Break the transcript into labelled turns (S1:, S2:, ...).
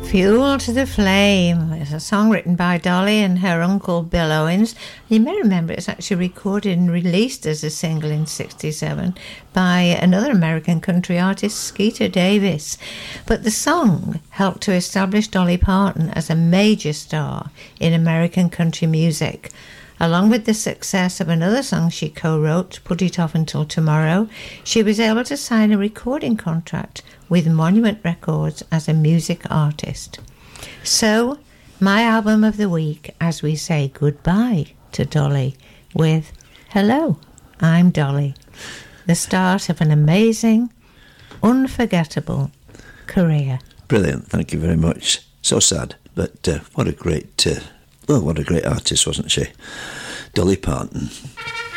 S1: Fuel to the Flame. It's a song written by Dolly and her uncle Bill Owens. You may remember it's actually recorded and released as a single in '67 by another American country artist, Skeeter Davis. But the song helped to establish Dolly Parton as a major star in American country music. Along with the success of another song she co-wrote, Put It Off Until Tomorrow, she was able to sign a recording contract with Monument Records as a music artist. So, my album of the week, as we say goodbye to Dolly, with Hello, I'm Dolly. The start of an amazing, unforgettable career.
S2: Brilliant, thank you very much. So sad, but what a great artist, wasn't she? Dolly Parton.